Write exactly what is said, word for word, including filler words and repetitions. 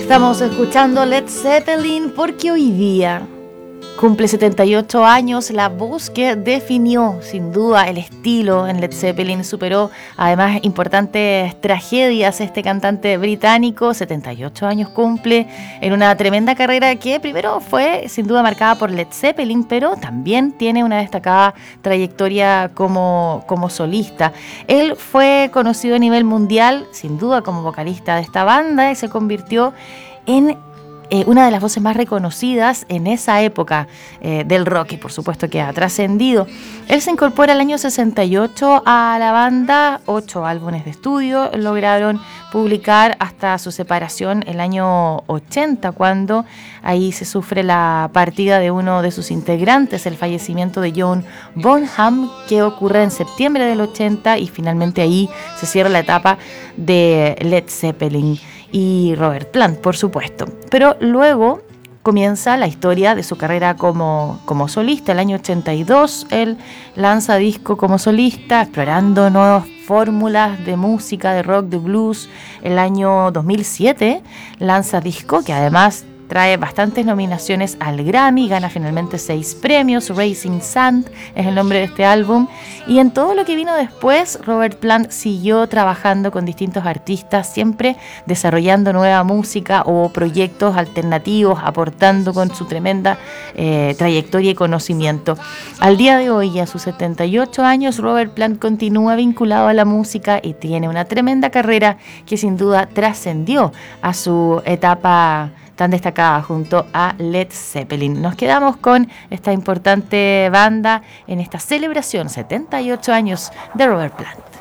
Estamos escuchando Led Zeppelin porque hoy día cumple setenta y ocho años la voz que definió sin duda el estilo en Led Zeppelin. Superó además importantes tragedias este cantante británico. setenta y ocho años cumple en una tremenda carrera que primero fue sin duda marcada por Led Zeppelin, pero también tiene una destacada trayectoria como, como solista. Él fue conocido a nivel mundial sin duda como vocalista de esta banda y se convirtió en Eh, una de las voces más reconocidas en esa época eh, del rock y por supuesto que ha trascendido. Él se incorpora el año sesenta y ocho a la banda, ocho álbumes de estudio lograron publicar hasta su separación el año ochenta, cuando ahí se sufre la partida de uno de sus integrantes, el fallecimiento de John Bonham, que ocurre en septiembre del ochenta, y finalmente ahí se cierra la etapa de Led Zeppelin y Robert Plant, por supuesto. Pero luego comienza la historia de su carrera como, como solista. El año ochenta y dos él lanza disco como solista, explorando nuevas fórmulas de música, de rock, de blues. El año dos mil siete lanza disco que además trae bastantes nominaciones al Grammy, gana finalmente seis premios. Racing Sand es el nombre de este álbum. Y en todo lo que vino después, Robert Plant siguió trabajando con distintos artistas, siempre desarrollando nueva música o proyectos alternativos, aportando con su tremenda eh, trayectoria y conocimiento. Al día de hoy, a sus setenta y ocho años, Robert Plant continúa vinculado a la música y tiene una tremenda carrera que sin duda trascendió a su etapa tan destacada junto a Led Zeppelin. Nos quedamos con esta importante banda en esta celebración, setenta y ocho años de Robert Plant.